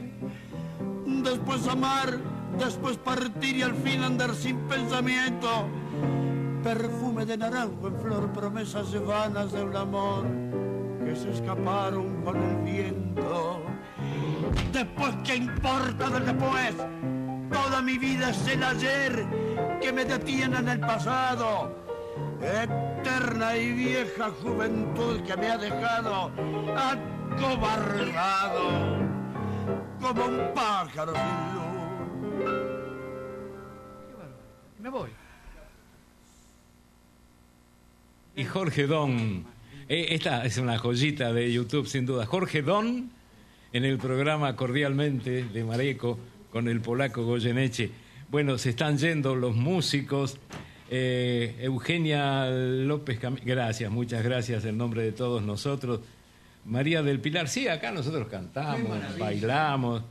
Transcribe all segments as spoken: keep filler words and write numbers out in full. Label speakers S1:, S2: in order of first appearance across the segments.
S1: vivir, después amar, después partir y al fin andar sin pensamiento. Perfume de naranjo en flor, promesas vanas de un amor que se escaparon con el viento. Después, ¿qué importa del después? Toda mi vida es el ayer que me detiene en el pasado. Eterna y vieja juventud que me ha dejado acobardado como un pájaro sin luz.
S2: Me voy.
S3: Y Jorge Don, eh, esta es una joyita de YouTube sin duda. Jorge Don en el programa Cordialmente de Mareco con el polaco Goyeneche. Bueno, se están yendo los músicos. Eh, Eugenia López Cam... gracias, muchas gracias en nombre de todos nosotros. María del Pilar, sí, acá nosotros cantamos, bailamos.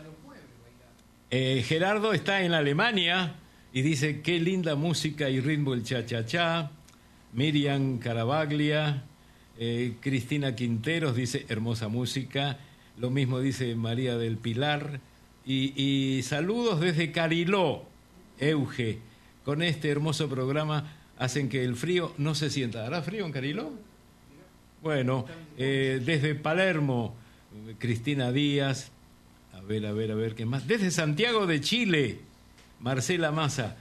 S3: Eh, Gerardo está en Alemania y dice qué linda música y ritmo el cha-cha-cha. Miriam Caravaglia, eh, Cristina Quinteros dice hermosa música. Lo mismo dice María del Pilar. Y, y saludos desde Cariló, Euge. Con este hermoso programa hacen que el frío no se sienta. ¿Hará frío en Cariló? Bueno, eh, desde Palermo, Cristina Díaz. A ver, a ver, a ver, ¿qué más? Desde Santiago de Chile, Marcela Massa.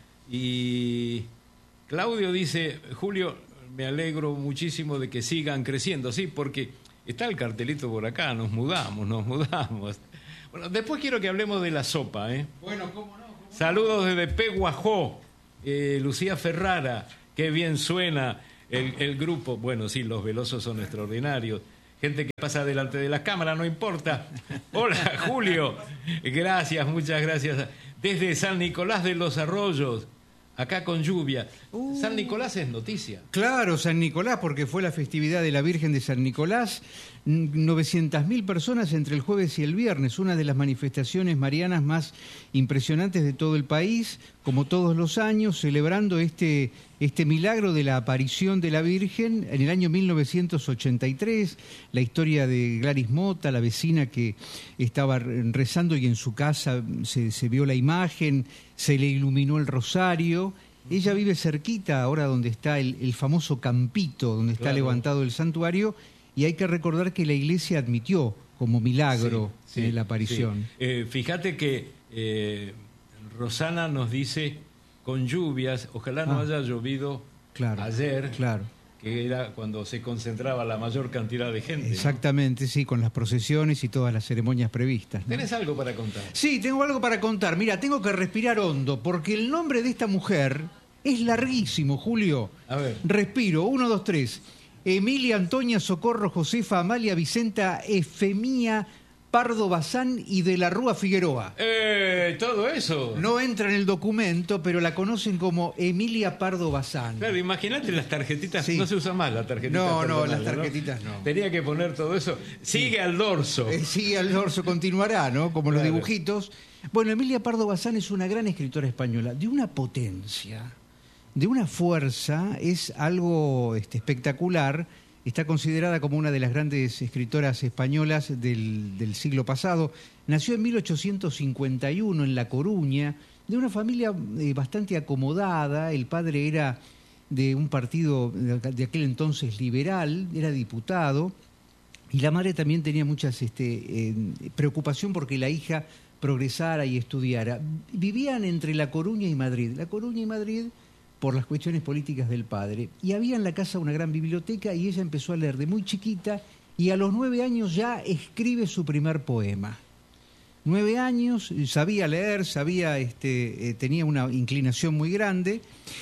S3: Y Claudio dice, Julio, me alegro muchísimo de que sigan creciendo. Sí, porque está el cartelito por acá, nos mudamos, nos mudamos. Bueno, después quiero que hablemos de la sopa, ¿eh?
S2: Bueno, ¿cómo no? ¿Cómo
S3: Saludos desde Peguajó, eh, Lucía Ferrara, qué bien suena el, el grupo. Bueno, sí, los velosos son extraordinarios. Gente que pasa delante de la cámara, no importa. Hola, Julio. Gracias, muchas gracias. Desde San Nicolás de los Arroyos, acá con lluvia. Uh, San Nicolás es noticia.
S4: Claro, San Nicolás, porque fue la festividad de la Virgen de San Nicolás. novecientas mil personas entre el jueves y el viernes, una de las manifestaciones marianas más impresionantes de todo el país, como todos los años, celebrando este, este milagro de la aparición de la Virgen en el año mil novecientos ochenta y tres, la historia de Gladys Mota, la vecina que estaba rezando y en su casa se, se vio la imagen, se le iluminó el rosario. Ella vive cerquita, ahora donde está el, el famoso campito, donde está claro. levantado el santuario. Y hay que recordar que la iglesia admitió como milagro sí, sí, eh, la aparición.
S3: Sí. Eh, fíjate que eh, Rosana nos dice, con lluvias, ojalá no ah, haya llovido
S4: claro,
S3: ayer,
S4: claro.
S3: que era cuando se concentraba la mayor cantidad de gente.
S4: Exactamente, ¿no? Sí, con las procesiones y todas las ceremonias previstas, ¿no?
S3: ¿Tenés algo para contar?
S4: Sí, tengo algo para contar. Mira, tengo que respirar hondo, porque el nombre de esta mujer es larguísimo, Julio.
S3: A ver.
S4: Respiro, uno, dos, tres. Emilia, Antonia, Socorro, Josefa, Amalia, Vicenta, Efemía, Pardo Bazán y de la Rúa Figueroa.
S3: Eh, todo eso.
S4: No entra en el documento, pero la conocen como Emilia Pardo Bazán.
S3: Claro, imagínate las tarjetitas, sí. No se usa más la tarjetita.
S4: No, no, las tarjetitas no.
S3: no. Tenía que poner todo eso. Sigue sí. al dorso.
S4: Eh, sigue al dorso, continuará, ¿no? Como claro. los dibujitos. Bueno, Emilia Pardo Bazán es una gran escritora española, de una potencia, de una fuerza, es algo este, espectacular. Está considerada como una de las grandes escritoras españolas del, del siglo pasado. Nació en mil ochocientos cincuenta y uno en La Coruña, de una familia eh, bastante acomodada. El padre era de un partido de, de aquel entonces liberal, era diputado, y la madre también tenía muchas este, eh, preocupación porque la hija progresara y estudiara. Vivían entre La Coruña y Madrid. La Coruña y Madrid por las cuestiones políticas del padre. Y había en la casa una gran biblioteca y ella empezó a leer de muy chiquita y a los nueve años ya escribe su primer poema. Nueve años, sabía leer, sabía, este, eh, tenía una inclinación muy grande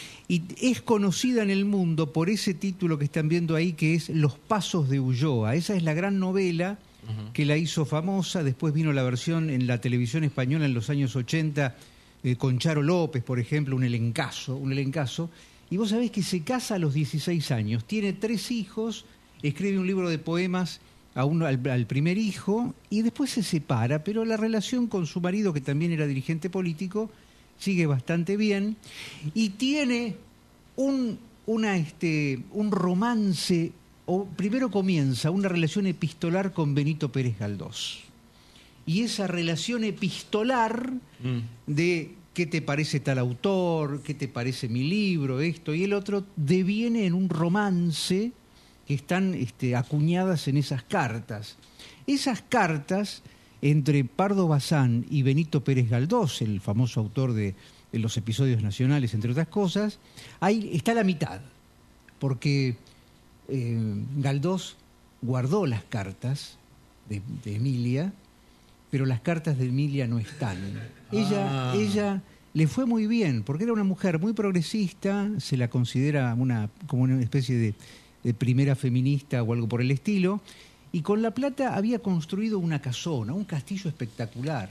S4: y es conocida en el mundo por ese título que están viendo ahí, que es Los Pasos de Ulloa. Esa es la gran novela uh-huh. que la hizo famosa. Después vino la versión en la televisión española en los años ochenta, Eh, con Charo López, por ejemplo, un elencazo, un elencazo, y vos sabés que se casa a los dieciséis años, tiene tres hijos, escribe un libro de poemas a uno, al, al primer hijo, y después se separa, pero la relación con su marido, que también era dirigente político, sigue bastante bien, y tiene un, una, este, un romance, o primero comienza una relación epistolar con Benito Pérez Galdós. y esa relación epistolar mm. de qué te parece tal autor, qué te parece mi libro, esto y el otro, deviene en un romance que están este, acuñadas en esas cartas. Esas cartas entre Pardo Bazán y Benito Pérez Galdós, el famoso autor de, de los episodios nacionales, entre otras cosas, ahí está la mitad, porque eh, Galdós guardó las cartas de, de Emilia, pero las cartas de Emilia no están. Ella, ah. ella le fue muy bien, porque era una mujer muy progresista, se la considera una, como una especie de, de primera feminista o algo por el estilo, y con la plata había construido una casona, un castillo espectacular.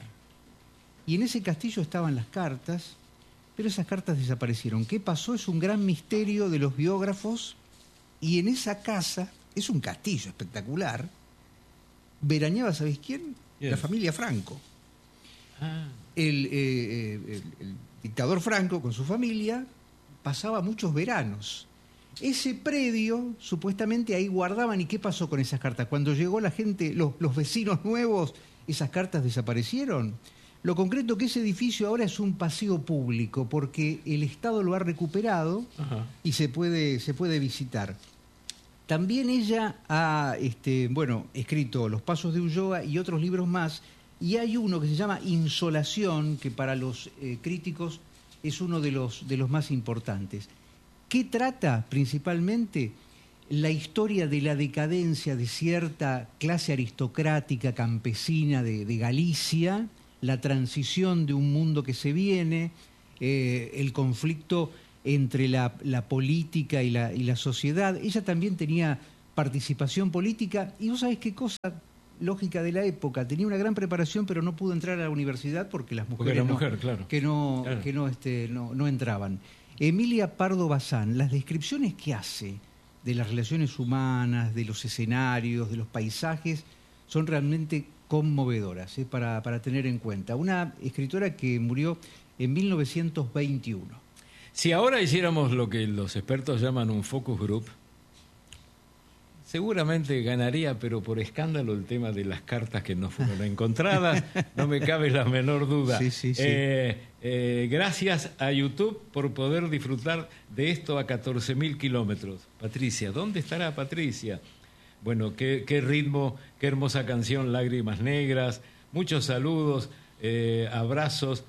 S4: Y en ese castillo estaban las cartas, pero esas cartas desaparecieron. ¿Qué pasó? Es un gran misterio de los biógrafos, y en esa casa, es un castillo espectacular, veraneaba, ¿sabéis quién? Yes. La familia Franco. Ah. El, eh, el, el dictador Franco con su familia pasaba muchos veranos. Ese predio, supuestamente ahí guardaban. ¿Y qué pasó con esas cartas? Cuando llegó la gente, los, los vecinos nuevos, esas cartas desaparecieron. Lo concreto que ese edificio ahora es un paseo público porque el Estado lo ha recuperado. Ajá. Y se puede, se puede visitar. También ella ha este, bueno, escrito Los Pasos de Ulloa y otros libros más, y hay uno que se llama Insolación, que para los eh, críticos es uno de los, de los más importantes. ¿Qué trata principalmente? La historia de la decadencia de cierta clase aristocrática campesina de, de Galicia, la transición de un mundo que se viene, eh, el conflicto entre la, la política y la, y la sociedad. Ella también tenía participación política, y vos sabés qué cosa lógica de la época, tenía una gran preparación, pero no pudo entrar a la universidad porque las mujeres porque era
S3: no,
S4: mujer,
S3: claro.
S4: que, no,
S3: claro.
S4: que no, este, no, no entraban. Emilia Pardo Bazán, las descripciones que hace de las relaciones humanas, de los escenarios, de los paisajes, son realmente conmovedoras, ¿eh? para, para tener en cuenta. Una escritora que murió en mil novecientos veintiuno.
S3: Si ahora hiciéramos lo que los expertos llaman un focus group, seguramente ganaría, pero por escándalo, el tema de las cartas que no fueron encontradas. No me cabe la menor duda.
S4: Sí, sí, sí.
S3: Eh, eh, gracias a YouTube por poder disfrutar de esto a catorce mil kilómetros. Patricia, ¿dónde estará Patricia? Bueno, qué, qué ritmo, qué hermosa canción, Lágrimas Negras. Muchos saludos, eh, abrazos.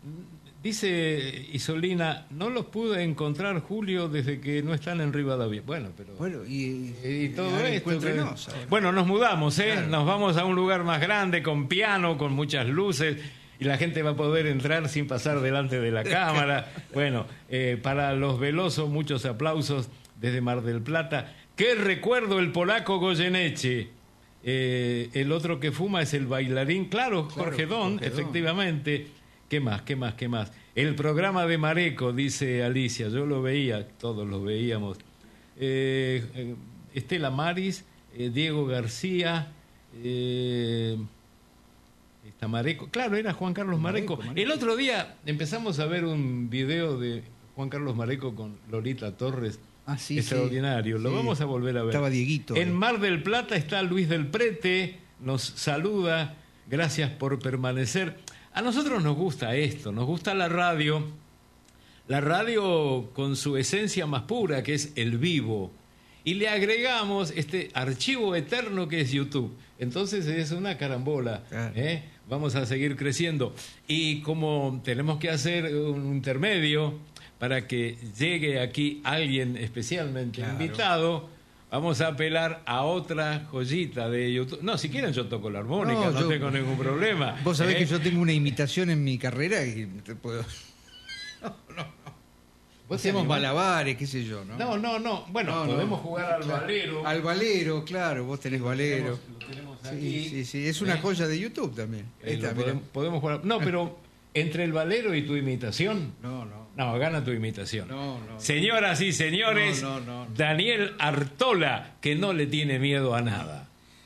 S3: Dice Isolina, no los pude encontrar, Julio, desde que no están en Rivadavia. Bueno, pero...
S4: Bueno, y,
S3: y todo
S4: y
S3: esto...
S4: Pero,
S3: bueno, nos mudamos, ¿eh?
S4: Claro.
S3: Nos vamos a un lugar más grande, con piano, con muchas luces, y la gente va a poder entrar sin pasar delante de la cámara. Bueno, eh, para los velosos, muchos aplausos desde Mar del Plata. ¡Qué recuerdo el polaco Goyeneche! Eh, el otro que fuma es el bailarín, claro, Jorge
S4: claro,
S3: Don,
S4: Jorge
S3: efectivamente... Don. ¿Qué más? ¿Qué más? ¿Qué más? El programa de Mareco, dice Alicia. Yo lo veía, todos lo veíamos. Eh, eh, Estela Maris, eh, Diego García, eh, está Mareco. Claro, era Juan Carlos Mareco. Mareco, Mareco. El otro día empezamos a ver un video de Juan Carlos Mareco con Lolita Torres.
S4: Ah, sí,
S3: extraordinario.
S4: Sí,
S3: lo
S4: sí.
S3: vamos a volver a ver.
S4: Estaba Dieguito.
S3: En
S4: eh.
S3: Mar del Plata está Luis del Prete, nos saluda. Gracias por permanecer. A nosotros nos gusta esto, nos gusta la radio, la radio con su esencia más pura, que es el vivo, y le agregamos este archivo eterno que es YouTube. Entonces es una carambola,
S4: claro.
S3: ¿eh? Vamos a seguir creciendo. Y como tenemos que hacer un intermedio para que llegue aquí alguien especialmente
S4: claro.
S3: invitado, vamos a apelar a otra joyita de YouTube. No, si quieren yo toco la armónica, no, no yo, tengo ningún problema.
S4: Vos sabés
S3: ¿eh?
S4: que yo tengo una imitación en mi carrera y te puedo... No, no, no. Vos hacemos malabares, qué sé yo, ¿no?
S3: No, no, no. Bueno, no, podemos no. jugar al valero.
S4: Al valero, claro, vos tenés valero.
S3: Lo tenemos, lo tenemos aquí.
S4: Sí, sí, sí, es una ¿eh? joya de YouTube también.
S3: Eh, Esta, podemos, podemos jugar. No, pero entre el valero y tu imitación...
S4: No, no.
S3: No, gana tu imitación.
S4: No, no.
S3: Señoras y señores,
S4: no, no, no, no.
S3: Daniel Artola, que no le tiene miedo a nada.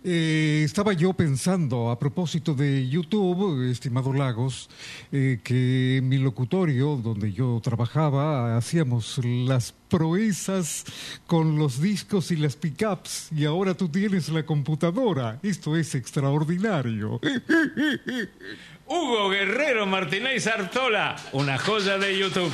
S2: Eh, estaba yo pensando, a propósito de YouTube, estimado Lagos, eh, que en mi locutorio, donde yo trabajaba, hacíamos las proezas con los discos y las pickups, y ahora tú tienes la computadora. Esto es extraordinario.
S3: Hugo Guerrero Martínez Artola, una joya de YouTube.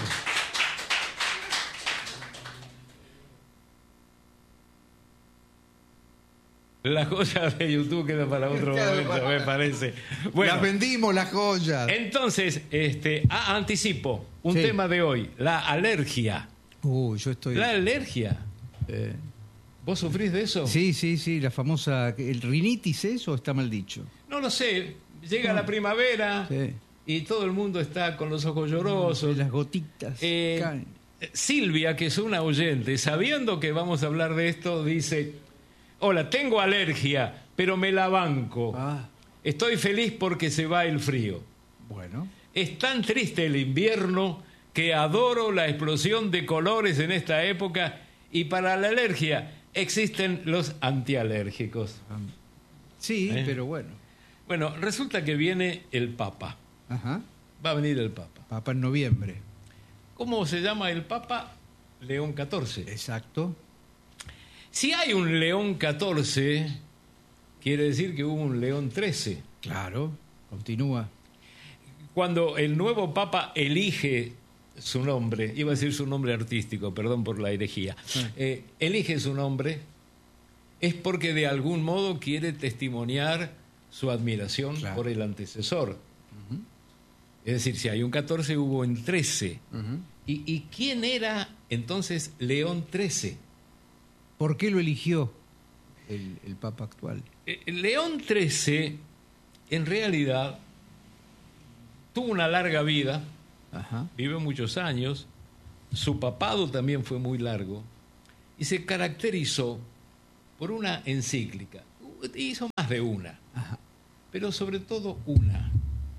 S3: La joya de YouTube queda para otro momento, me parece. Bueno,
S4: las vendimos, las joyas.
S3: Entonces, este, ah, anticipo un
S4: Sí.
S3: tema de hoy, la alergia.
S4: Uy, yo estoy...
S3: La alergia.
S4: Eh,
S3: ¿Vos sufrís de eso?
S4: sí, sí, sí, la famosa... ¿El rinitis es o está mal dicho?
S3: No lo sé. Llega la primavera
S4: Sí.
S3: y todo el mundo está con los ojos llorosos.
S4: Y las gotitas
S3: Eh,
S4: caen.
S3: Silvia, que es una oyente, sabiendo que vamos a hablar de esto, dice: hola, tengo alergia, pero me la banco.
S4: Ah,
S3: Estoy feliz porque se va el frío.
S4: bueno.
S3: Es tan triste el invierno que adoro la explosión de colores en esta época, y para la alergia existen los antialérgicos.
S4: Sí,
S3: ¿Eh?
S4: pero bueno.
S3: Bueno, resulta que viene el Papa.
S4: Ajá.
S3: Va a venir el Papa.
S4: Papa en noviembre.
S3: ¿Cómo se llama el Papa? León catorce.
S4: Exacto.
S3: Si hay un León catorce, quiere decir que hubo un León trece.
S4: Claro. Continúa.
S3: Cuando el nuevo Papa elige su nombre, iba a decir su nombre artístico, perdón por la herejía, eh, elige su nombre, es porque de algún modo quiere testimoniar su admiración
S4: Claro.
S3: por el antecesor. Es decir, si hay un catorce, hubo un trece.
S4: Ujú.
S3: ¿Y, ¿Y quién era entonces León trece?
S4: ¿Por qué lo eligió el, el Papa actual?
S3: Eh, León trece, en realidad, tuvo una larga vida,
S4: Ajá.
S3: vivió muchos años, su papado también fue muy largo, y se caracterizó por una encíclica. Hizo más de una,
S4: Ajá.
S3: pero sobre todo una.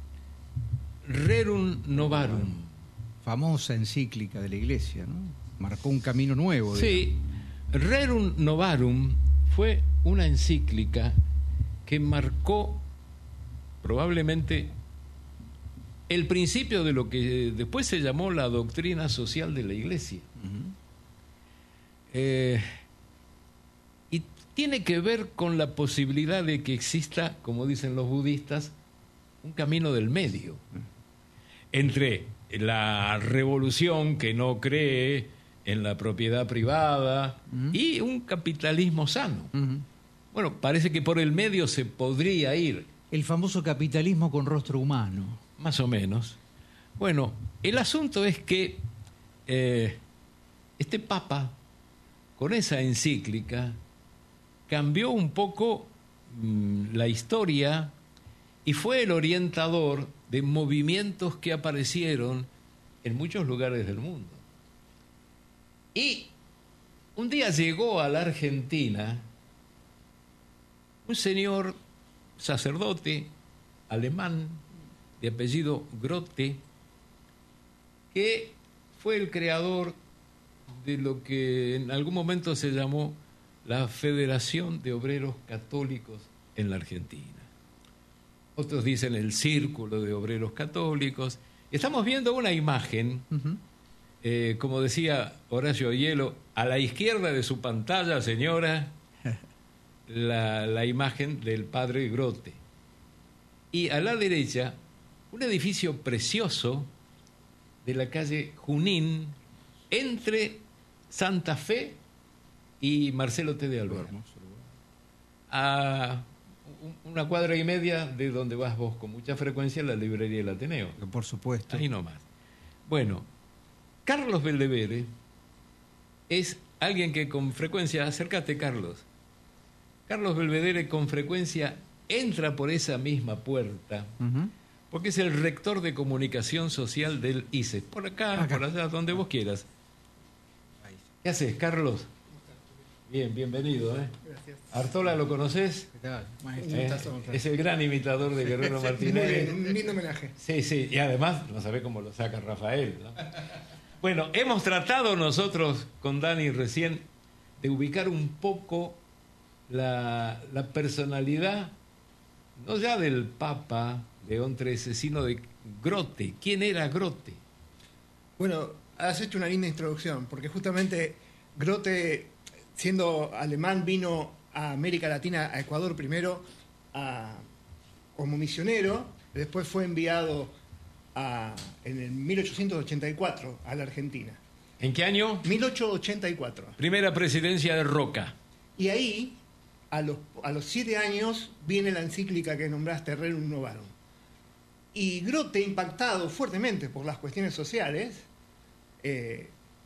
S3: Rerum Novarum.
S4: Famosa encíclica de la Iglesia, ¿no? Marcó un camino nuevo.
S3: Sí, Rerum Novarum fue una encíclica que marcó probablemente el principio de lo que después se llamó la doctrina social de la Iglesia.
S4: Ujú.
S3: Eh, y tiene que ver con la posibilidad de que exista, como dicen los budistas, un camino del medio entre la revolución que no cree en la propiedad privada
S4: Ujú.
S3: y un capitalismo sano.
S4: Ujú.
S3: Bueno, parece que por el medio se podría ir,
S4: El famoso capitalismo con rostro humano.
S3: más o menos. Bueno, el asunto es que eh, este Papa, con esa encíclica, cambió un poco mmm, la historia y fue el orientador de movimientos que aparecieron en muchos lugares del mundo. Y un día llegó a la Argentina un señor sacerdote alemán de apellido Grote, que fue el creador de lo que en algún momento se llamó la Federación de Obreros Católicos en la Argentina. Otros dicen el Círculo de Obreros Católicos. Estamos viendo una imagen,
S4: Ujú.
S3: eh, como decía Horacio Hielo, a la izquierda de su pantalla, señora, la, la imagen del padre Grote. Y a la derecha, un edificio precioso de la calle Junín, entre Santa Fe y Marcelo T. de Alvear. A una cuadra y media de donde vas vos con mucha frecuencia, la librería del Ateneo.
S4: Por supuesto.
S3: Ahí nomás. Bueno, Carlos Belvedere es alguien que con frecuencia, acércate Carlos, Carlos Belvedere con frecuencia entra por esa misma puerta,
S4: Ujú.
S3: porque es el rector de comunicación social del I C E. Por acá,
S4: Acá.
S3: por allá, donde vos quieras. ¿Qué haces, Carlos? Bien, bienvenido. ¿eh?
S5: Gracias.
S3: ¿Artola lo conoces?
S4: ¿Qué tal?
S5: Maestro,
S3: ¿Eh?
S5: gustazo.
S3: Es el gran imitador de Guerrero
S5: Muy
S3: Martínez.
S5: bien, un lindo homenaje.
S3: Sí, sí, y además no sabe cómo lo saca Rafael, ¿no? Bueno, hemos tratado nosotros con Dani recién de ubicar un poco la, la personalidad, no ya del Papa León trece, sino de Grote. ¿Quién era Grote?
S5: Bueno, has hecho una linda introducción, porque justamente Grote, siendo alemán, vino a América Latina, a Ecuador primero, a, como misionero, después fue enviado a, en el mil ochocientos ochenta y cuatro a la Argentina.
S3: ¿En qué año?
S5: mil ochocientos ochenta y cuatro.
S3: Primera presidencia de Roca.
S5: Y ahí, a los, a los siete años, viene la encíclica que nombraste, Rerum Novarum. Y Grote, impactado fuertemente por las cuestiones sociales, eh,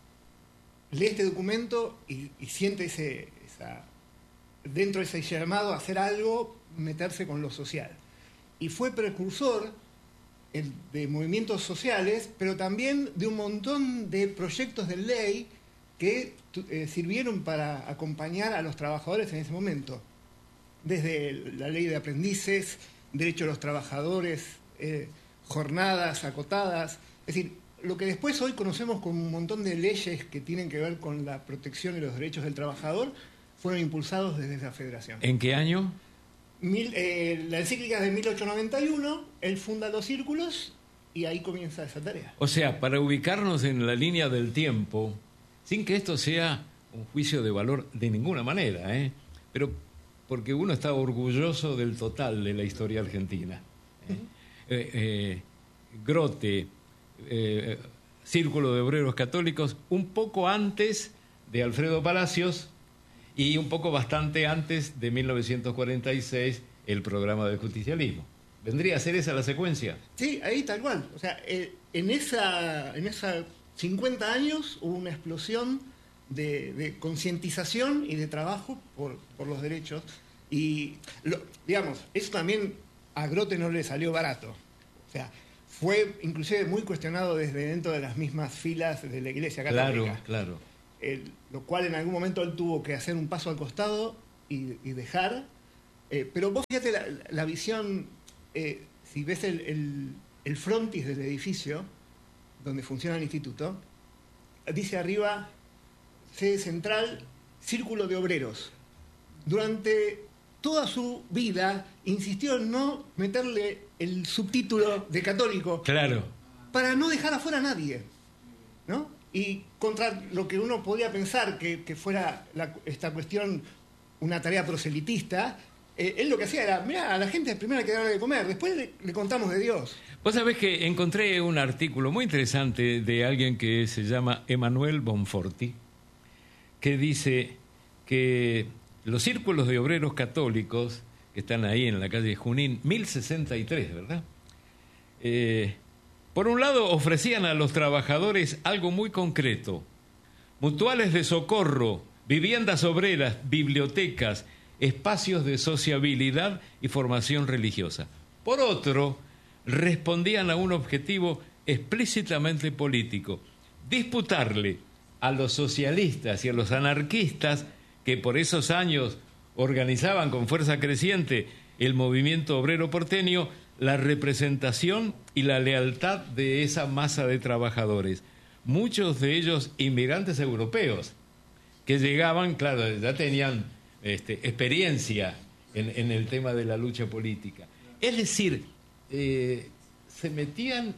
S5: lee este documento y, y siente ese, esa, dentro de ese llamado a hacer algo, meterse con lo social. Y fue precursor el, de movimientos sociales, pero también de un montón de proyectos de ley que eh, sirvieron para acompañar a los trabajadores en ese momento. Desde la ley de aprendices, derecho a los trabajadores, eh, jornadas acotadas. Es decir, lo que después hoy conocemos como un montón de leyes que tienen que ver con la protección de los derechos del trabajador, fueron impulsados desde esa federación.
S3: ¿En qué año?
S5: Mil, eh, la encíclica es de mil ochocientos noventa y uno, él funda los círculos y ahí comienza esa tarea.
S3: O sea, para ubicarnos en la línea del tiempo, sin que esto sea un juicio de valor de ninguna manera, ¿eh? Pero porque uno está orgulloso del total de la historia argentina. ¿eh? Uh-huh. eh, eh, Grote, eh, Círculo de Obreros Católicos, un poco antes de Alfredo Palacios y un poco bastante antes de mil novecientos cuarenta y seis, el programa del justicialismo. ¿Vendría a ser esa la secuencia?
S5: Sí, ahí tal cual. O sea, eh, en esa, en esa cincuenta años hubo una explosión de, de concientización y de trabajo por, por los derechos. Y, lo, digamos, eso también a Grote no le salió barato. O sea, fue inclusive muy cuestionado desde dentro de las mismas filas de la Iglesia Católica.
S3: Claro, claro.
S5: El, lo cual en algún momento él tuvo que hacer un paso al costado y, y dejar. Eh, pero vos fíjate la, la visión, eh, si ves el, el, el frontis del edificio donde funciona el instituto, dice arriba, sede central, Círculo de Obreros. Durante toda su vida insistió en no meterle el subtítulo de católico.
S3: Claro.
S5: Para no dejar afuera a nadie, ¿no? Y contra lo que uno podía pensar que, que fuera la, esta cuestión una tarea proselitista, eh, él lo que hacía era, mirá, a la gente primero hay que darle de comer, después le, le contamos de Dios.
S3: Vos sabés que encontré un artículo muy interesante de alguien que se llama Emanuel Bonforti, que dice que los círculos de obreros católicos, que están ahí en la calle Junín, mil sesenta y tres, ¿verdad? Eh... Por un lado, ofrecían a los trabajadores algo muy concreto: mutuales de socorro, viviendas obreras, bibliotecas, espacios de sociabilidad y formación religiosa. Por otro, respondían a un objetivo explícitamente político: disputarle a los socialistas y a los anarquistas, que por esos años organizaban con fuerza creciente el movimiento obrero porteño, la representación y la lealtad de esa masa de trabajadores, muchos de ellos inmigrantes europeos, que llegaban, claro, ya tenían este, experiencia en, en el tema de la lucha política. Es decir, eh, se metían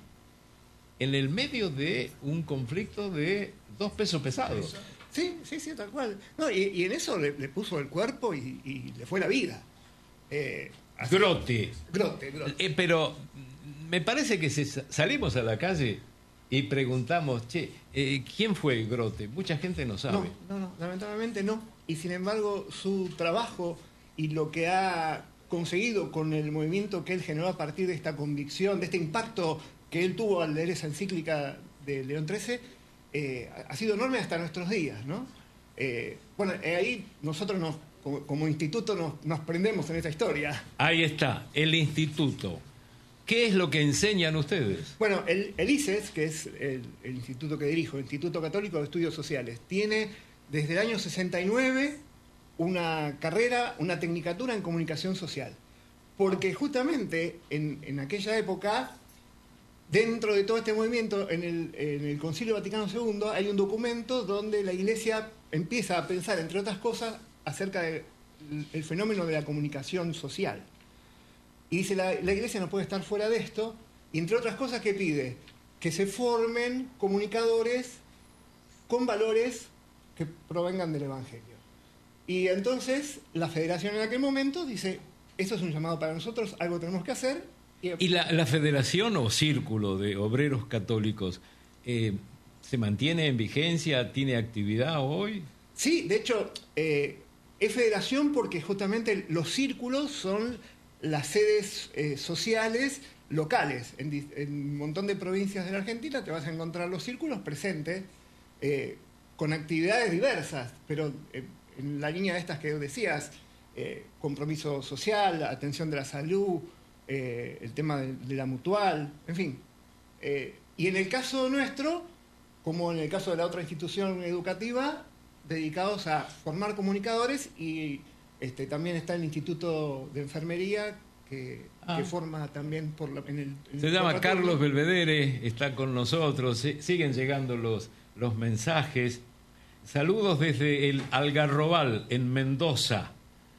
S3: en el medio de un conflicto de dos pesos pesados.
S5: Sí, sí, sí, tal cual. No, y, y en eso le, le puso el cuerpo y, y le fue la vida. Eh, Así,
S3: Grote.
S5: Grote, Grote.
S3: Eh, pero me parece que si salimos a la calle y preguntamos, che, eh, ¿quién fue Grote? Mucha gente no sabe.
S5: No, no, no, lamentablemente no. Y sin embargo, su trabajo y lo que ha conseguido con el movimiento que él generó a partir de esta convicción, de este impacto que él tuvo al leer esa encíclica de León trece, eh, ha sido enorme hasta nuestros días, ¿no? Eh, bueno, eh, ahí nosotros nos Como, como instituto nos, nos prendemos en esta historia.
S3: Ahí está, el instituto. ¿Qué es lo que enseñan ustedes?
S5: Bueno, el, el I C E S, que es el, el instituto que dirijo, el Instituto Católico de Estudios Sociales, tiene desde el año sesenta y nueve una carrera, una tecnicatura en comunicación social. Porque justamente en, en aquella época, dentro de todo este movimiento, en el, en el Concilio Vaticano segundo, hay un documento donde la Iglesia empieza a pensar, entre otras cosas, acerca de el fenómeno de la comunicación social. Y dice, la, la Iglesia no puede estar fuera de esto, y entre otras cosas, ¿qué pide? Que se formen comunicadores con valores que provengan del Evangelio. Y entonces la Federación en aquel momento dice, esto es un llamado para nosotros, algo tenemos que hacer. Y,
S3: ¿Y la, la Federación o Círculo de Obreros Católicos eh, se mantiene en vigencia, tiene actividad hoy?
S5: Sí, de hecho, eh, es federación porque justamente los círculos son las sedes eh, sociales locales. En, en un montón de provincias de la Argentina te vas a encontrar los círculos presentes eh, con actividades diversas, pero eh, en la línea de estas que decías, eh, compromiso social, atención de la salud, eh, el tema de, de la mutual, en fin. Eh, y en el caso nuestro, como en el caso de la otra institución educativa, dedicados a formar comunicadores, y este, también está el Instituto de Enfermería que, ah. que forma también por la, en el... En
S3: Se
S5: el
S3: llama Carlos Belvedere, está con nosotros, siguen llegando los, los mensajes. Saludos desde el Algarrobal, en Mendoza.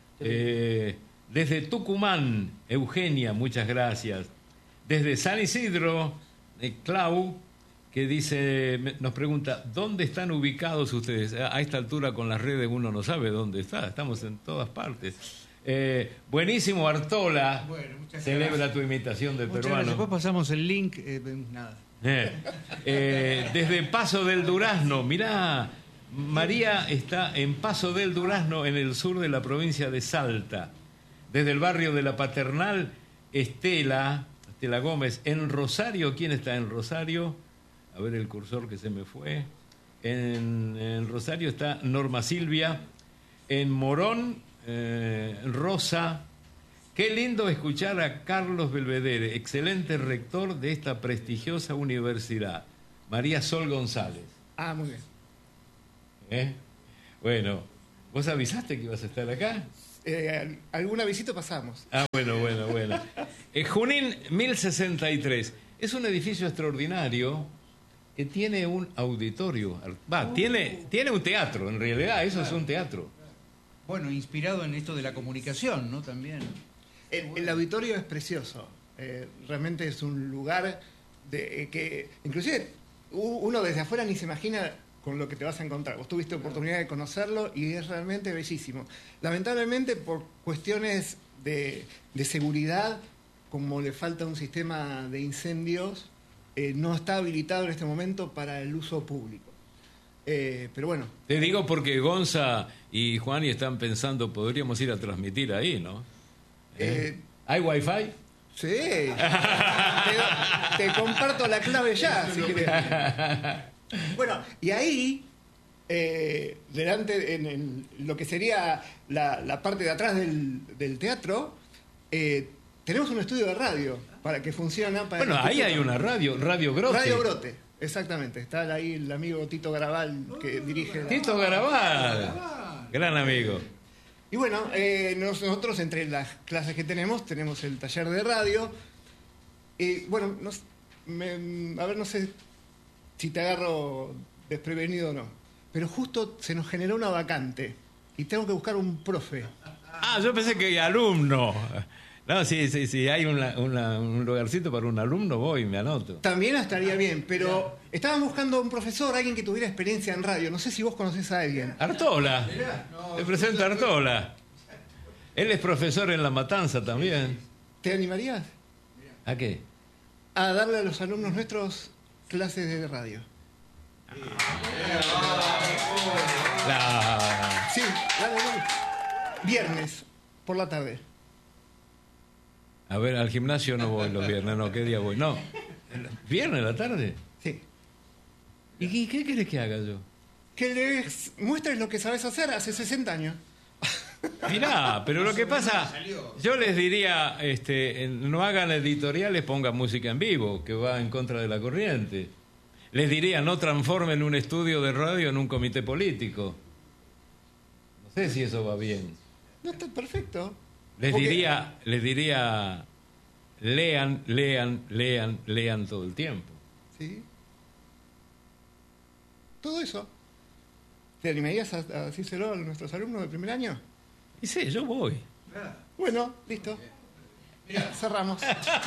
S3: Eh, desde Tucumán, Eugenia, muchas gracias. Desde San Isidro, eh, Clau, que dice, nos pregunta, ¿dónde están ubicados ustedes? A esta altura con las redes uno no sabe dónde está, estamos en todas partes. Eh, buenísimo, Artola, bueno, celebra gracias. Tu imitación de muchas peruano.
S4: Después pasamos el link, eh, nada.
S3: Eh, eh, desde Paso del Durazno, mirá, María está en Paso del Durazno, en el sur de la provincia de Salta. Desde el barrio de La Paternal, Estela, Estela Gómez. En Rosario, ¿quién está en Rosario? A ver el cursor que se me fue. En, en Rosario está Norma Silvia. En Morón, eh, Rosa. Qué lindo escuchar a Carlos Belvedere, excelente rector de esta prestigiosa universidad. María Sol González.
S5: Ah, muy bien.
S3: ¿Eh? Bueno, ¿vos avisaste que ibas a estar acá?
S5: Eh, alguna visita pasamos.
S3: Ah, bueno, bueno, bueno. Eh, Junín mil sesenta y tres. Es un edificio extraordinario que tiene un auditorio. Va, uh. tiene, tiene un teatro, en realidad, eso claro. Es un teatro.
S4: Bueno, inspirado en esto de la comunicación, ¿no? También.
S5: El, el auditorio es precioso. Eh, realmente es un lugar de, eh, que, inclusive, uno desde afuera ni se imagina con lo que te vas a encontrar. Vos tuviste oportunidad de conocerlo y es realmente bellísimo. Lamentablemente, por cuestiones de, de seguridad, como le falta un sistema de incendios, eh, no está habilitado en este momento para el uso público. Eh, pero bueno.
S3: Te digo porque Gonza y Juani están pensando, podríamos ir a transmitir ahí, ¿no? ¿Eh? Eh, ¿Hay wifi?
S5: Sí. te, te comparto la clave ya, si querés. Bueno, y ahí, eh, delante, en, en lo que sería la, la parte de atrás del, del teatro, eh, tenemos un estudio de radio para que funcione. Para
S3: bueno, ahí hay una radio, Radio Grote.
S5: Radio Grote, exactamente. Está ahí el amigo Tito Garabal que dirige.
S3: Tito Garabal, gran amigo.
S5: Y bueno, eh, nosotros entre las clases que tenemos, tenemos el taller de radio. Y bueno, no, me, a ver, no sé si te agarro desprevenido o no, pero justo se nos generó una vacante y tengo que buscar un profe.
S3: Ah, yo pensé que alumno. No, sí, sí, sí, hay una, una, un lugarcito para un alumno, voy, me anoto.
S5: También estaría bien, pero estaban buscando un profesor, alguien que tuviera experiencia en radio. No sé si vos conocés a alguien.
S3: Artola. Te presento a Artola. Él es profesor en La Matanza también.
S5: ¿Te animarías?
S3: ¿A qué?
S5: A darle a los alumnos nuestros clases de radio.
S3: La...
S5: Sí, dale, dale. Viernes, por la tarde.
S3: A ver, al gimnasio no voy los viernes, no, ¿qué día voy? No, ¿viernes a la tarde?
S5: Sí.
S3: ¿Y qué querés que haga yo?
S5: Que les muestres lo que sabes hacer hace sesenta años.
S3: Mirá, pero lo que pasa, yo les diría, este, no hagan editoriales, pongan música en vivo, que va en contra de la corriente. Les diría, no transformen un estudio de radio en un comité político. No sé si eso va bien.
S5: No, está perfecto.
S3: Les
S5: Porque...
S3: diría, les diría, lean, lean, lean, lean todo el tiempo.
S5: Sí. Todo eso. ¿Te animarías a, a decírselo a nuestros alumnos del primer año?
S3: Y sí, yo voy.
S5: Bueno, listo. Mira, cerramos.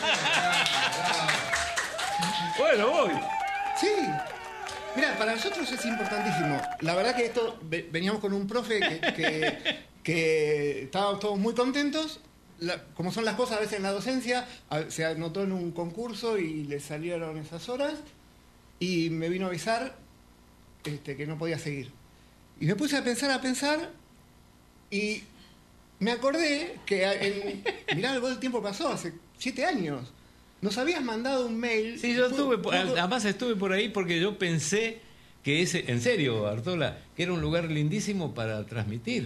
S3: Bueno, voy.
S5: Sí. Mira, para nosotros es importantísimo. La verdad que esto, veníamos con un profe que, que, que estábamos todos muy contentos. La, como son las cosas a veces en la docencia, a, se anotó en un concurso y le salieron esas horas y me vino a avisar este, que no podía seguir. Y me puse a pensar, a pensar y me acordé que, en, mirá, algo del tiempo pasó, hace siete años. Nos habías mandado un mail.
S3: Sí, yo estuve, por, además estuve por ahí porque yo pensé que ese, en serio, Bartola, que era un lugar lindísimo para transmitir.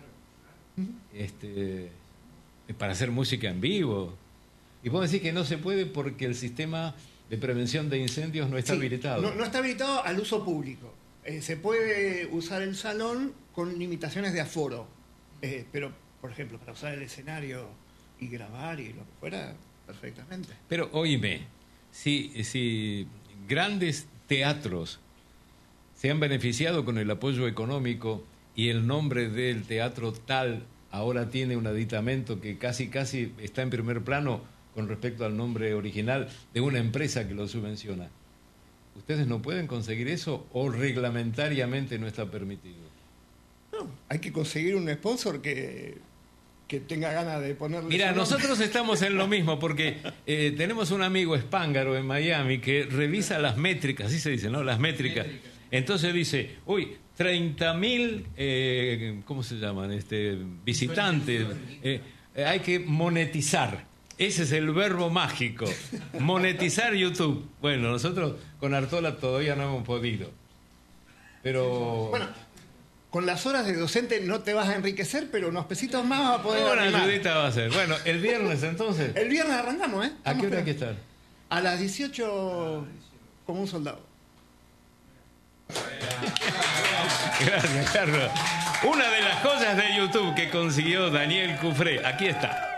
S3: Este, para hacer música en vivo. Y vos decís que no se puede porque el sistema de prevención de incendios no está
S5: sí,
S3: habilitado.
S5: No, no está habilitado al uso público. Eh, se puede usar el salón con limitaciones de aforo. Eh, pero, por ejemplo, para usar el escenario y grabar y lo que fuera, perfectamente.
S3: Pero oíme, si, si grandes teatros se han beneficiado con el apoyo económico y el nombre del teatro tal ahora tiene un aditamento que casi casi está en primer plano con respecto al nombre original de una empresa que lo subvenciona, ¿ustedes no pueden conseguir eso o reglamentariamente no está permitido?
S5: No, hay que conseguir un sponsor que... que tenga ganas de ponerle...
S3: Mira, nosotros estamos en lo mismo porque eh, tenemos un amigo espángaro en Miami que revisa las métricas, así se dice, ¿no? Las métricas. Entonces dice, uy, treinta mil, eh, ¿cómo se llaman? Este, visitantes. Eh, eh, hay que monetizar. Ese es el verbo mágico. Monetizar YouTube. Bueno, nosotros con Artola todavía no hemos podido. Pero...
S5: Bueno, con las horas de docente no te vas a enriquecer, pero unos pesitos más vas a poder
S3: una
S5: arrimar.
S3: ayudita va a ser. Bueno, el viernes entonces.
S5: El viernes arrancamos, ¿eh?
S3: ¿A qué hora hay que estar?
S5: A las dieciocho como un soldado.
S3: Gracias, Carlos. Una de las joyas de YouTube que consiguió Daniel Cufré. Aquí está.